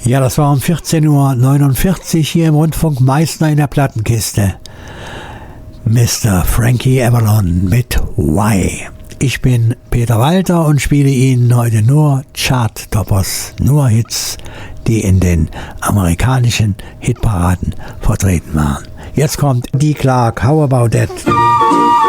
Ja, das war um 14:49 Uhr hier im Rundfunk Meißner in der Plattenkiste. Mr. Frankie Avalon mit Why. Ich bin Peter Walter und spiele Ihnen heute nur Chart-Toppers, nur Hits, die in den amerikanischen Hitparaden vertreten waren. Jetzt kommt Dee Clark, How About That?